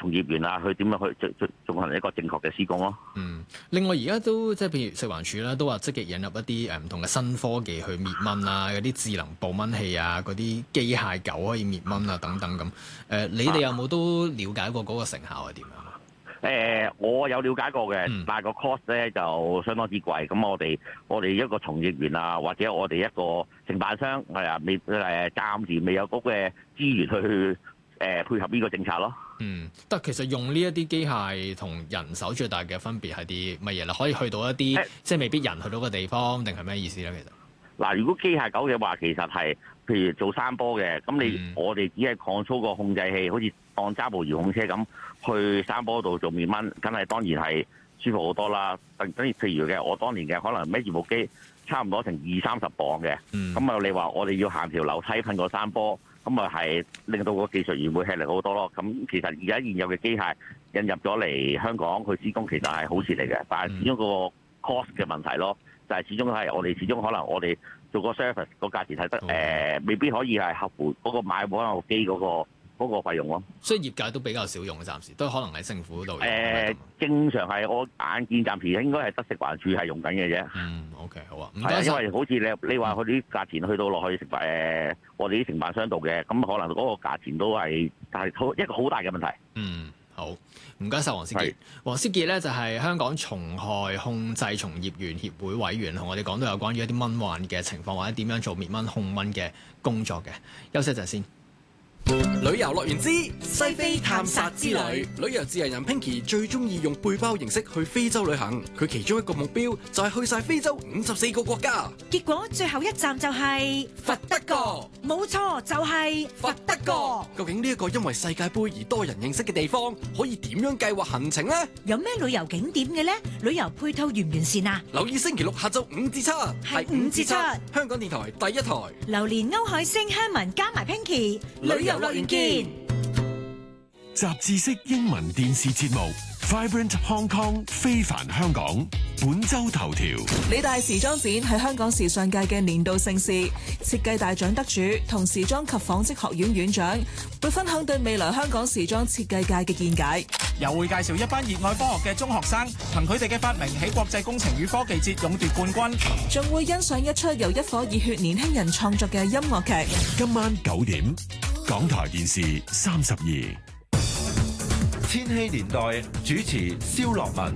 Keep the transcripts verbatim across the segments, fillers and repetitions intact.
從業員啊，去點樣去進進進行一個正確嘅施工咯。 嗯，另外而家都即係譬如食環署啦，都話積極引入一啲誒唔同嘅新科技去滅蚊啊，嗰啲智能捕蚊器啊，嗰啲機械狗可以滅蚊啊等等咁。誒、呃，你哋有冇都了解過嗰個成效係點樣？ 誒、呃，我有了解過嘅， 嗯、 但係個 cost 咧就相當之貴。咁我哋我哋一個從業員啊，或者我哋一個承辦商係啊，未誒暫時未有嗰個資源去誒、呃、配合呢個政策咯。 嗯，但其實用呢一啲機械同人手最大嘅分別係啲乜嘢咧？可以去到一啲、欸、即係未必人去到嘅地方，定係咩意思咧？其實嗱，如果機械狗嘅話，其實係譬如做山坡嘅，咁你、 嗯、我哋只係擴粗個控制器，好似當揸部遙控車咁去山坡度做滅蚊，梗係當然係舒服好多啦。等等，譬如嘅，我當年嘅可能孭住部機，差唔多成二三十磅嘅，咁啊、嗯、你話我哋要行條樓梯噴個山坡，咁啊係令到個技術員會吃力好多咯。咁其實而家現有嘅機械引入咗嚟香港去施工，其實係好事嚟嘅，但係始終個 cost 嘅問題咯。就係始終係我哋始終可能我哋做個 service 個價錢睇得誒、呃，未必可以係合乎嗰個買保養機嗰個嗰個費用咯。 所以業界都比較少用嘅，暫時都可能喺政府度用。誒、 呃，正常係我眼見暫時應該係得食環署係用緊嘅啫。 嗯 OK 好啊。 係啊，因為好似你你話佢啲價錢去到落去食誒、呃，我哋啲承辦商度嘅，咁可能嗰個價錢都係係好一個好大嘅問題。 嗯。好，唔該晒黃思傑。 是黃思傑咧就係、是、香港蟲害控制從業員協會委員，同我哋講到有關於一啲蚊患嘅情況，或者點樣做滅蚊控蚊嘅工作嘅。休息一陣先。 旅遊樂園之西非探索之旅，旅遊自由人 Pinky 最中意用背包形式去非洲旅行。佢其中一個目標就係去晒非洲五十四個國家。 結果最後一站就係佛得角， 冇錯就係佛得角。 究竟呢一個因為世界盃而多人認識嘅地方，可以點樣計劃行程呢？ 有咩旅遊景點嘅呢？旅遊配套完唔完善啊？ 留意星期六下晝五至七， 係五至七， 香港電台第一台。 榴蓮歐海星、香文加埋 Pinky，旅遊樂園見。 雜誌式英文電視節目 Vibrant Hong Kong 非凡香港本周頭條。 理大時裝展係香港時尚界嘅年度盛事，設計大獎得主同時裝及紡織學院院長會分享對未來香港時裝設計界嘅見解， 又會介紹一班熱愛科學嘅中學生憑佢哋嘅發明喺國際工程與科技節勇奪冠軍， 仲會欣賞一出由一顆熱血年輕人創作嘅音樂劇。 今晚九點港台電視三十二。 千禧年代主持蕭樂文。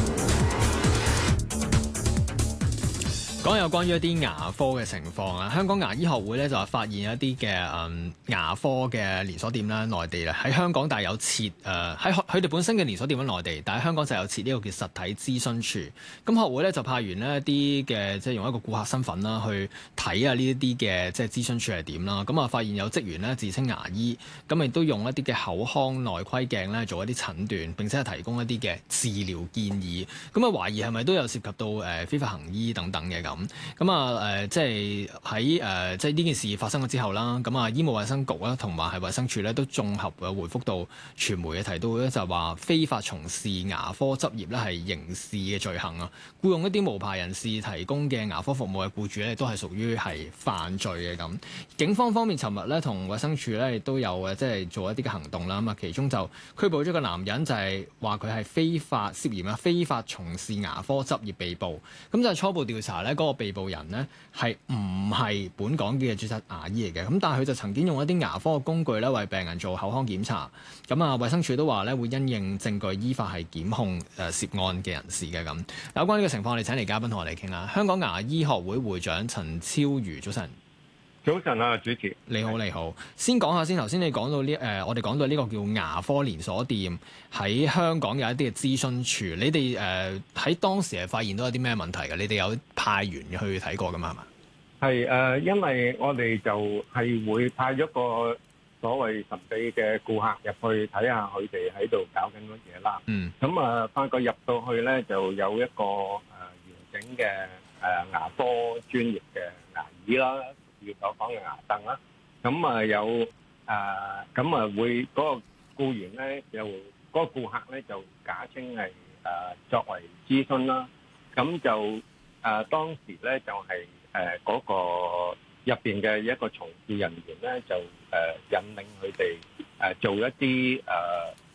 講有關於一啲牙科嘅情況啊，香港牙醫學會咧就話發現一啲嘅誒牙科嘅連鎖店啦，內地啦喺香港但係有設誒喺佢哋本身嘅連鎖店喺內地，但係香港就有設呢個叫實體諮詢處。咁學會咧就派員呢一啲嘅即係用一個顧客身份啦去睇下呢一啲嘅即係諮詢處係點啦。咁啊發現有職員呢自稱牙醫，咁亦都用一啲嘅口腔內窺鏡咧做一啲診斷，並且係提供一啲嘅治療建議。咁啊懷疑係咪都有涉及到誒非法行醫等等嘅咁。咁咁啊誒，即係喺誒，即係呢件事發生咗之後啦。咁啊，醫務衛生局啦，同埋係衛生署咧，都綜合嘅回覆到傳媒嘅提到咧，就係話非法從事牙科執業咧係刑事嘅罪行啊。僱用一啲無牌人士提供嘅牙科服務嘅僱主咧，都係屬於係犯罪嘅咁。警方方面，尋日咧同衛生署咧亦都有誒，即係做一啲嘅行動啦。咁啊，其中就拘捕咗個男人，就係話佢係非法涉嫌啊，非法從事牙科執業被捕。咁就係初步調查咧，嗰個被捕人呢係唔係本港嘅註冊牙醫嚟嘅，咁但係佢就曾經用一啲牙科嘅工具咧為病人做口腔檢查。咁啊，衛生署都話咧會因應證據依法係檢控誒涉案嘅人士嘅咁。有關呢個情況，我哋請嚟嘉賓同我哋傾下。香港牙醫學會會長陳超余，早晨。 早晨啊，主持。 你好，你好。先講下先，頭先你講到呢誒、呃，我哋講到呢個叫牙科連鎖店喺香港有一啲嘅諮詢處，你哋誒喺當時係發現到有啲咩問題嘅？你哋有派員去睇過㗎嘛？係嘛？ 係誒、呃，因為我哋就係會派咗個所謂神秘嘅顧客入去睇下佢哋喺度搞緊乜嘢啦。嗯。咁啊，發覺入到去咧，就有一個誒、呃、完整嘅誒、呃、牙科專業嘅牙醫啦。要所講嘅牙凳啦，咁啊有誒，咁啊會嗰個僱員咧，又嗰個顧客咧就假稱係誒作為諮詢啦，咁就誒當時咧就係誒嗰個入邊嘅一個從事人員咧，就誒引領佢哋誒做一啲誒